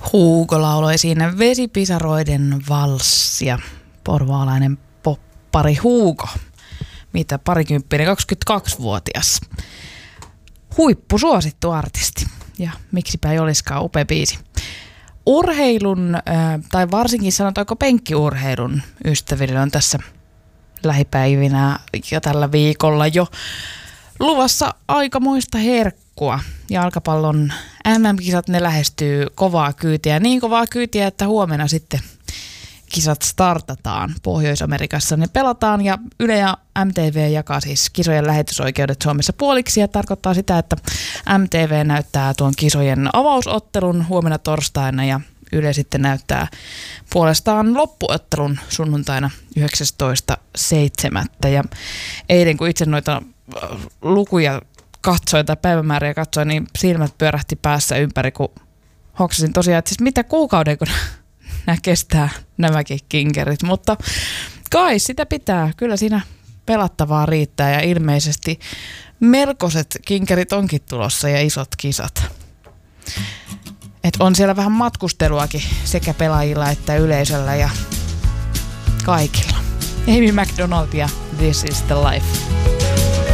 Hugo lauloi siinä Vesipisaroiden valssia. Porvaalainen poppari Hugo. Mitä parikymppinen, 22-vuotias. Huippusuosittu artisti. Ja miksipä ei olisikaan, upea biisi. Urheilun, tai varsinkin sanotaanko penkkiurheilun ystäville on tässä lähipäivinä ja tällä viikolla jo luvassa aikamoista herkkua. Jalkapallon MM-kisat, ne lähestyy kovaa kyytiä. Niin kovaa kyytiä, että huomenna sitten kisat startataan. Pohjois-Amerikassa ne pelataan ja Yle ja MTV jakaa siis kisojen lähetysoikeudet Suomessa puoliksi ja tarkoittaa sitä, että MTV näyttää tuon kisojen avausottelun huomenna torstaina ja Yle sitten näyttää puolestaan loppuottelun sunnuntaina 19.7. Ja eilen kun itse noita lukuja katsoin tai päivämääriä katsoin, niin silmät pyörähti päässä ympäri, kun hoksasin tosiaan, että siis mitä kuukauden, kun nämä kestää nämäkin kinkerit. Mutta kai sitä pitää, kyllä siinä pelattavaa riittää ja ilmeisesti melkoiset kinkerit onkin tulossa ja isot kisat. Et on siellä vähän matkusteluakin sekä pelaajilla että yleisöllä ja kaikilla. Amy McDonald ja This is the Life.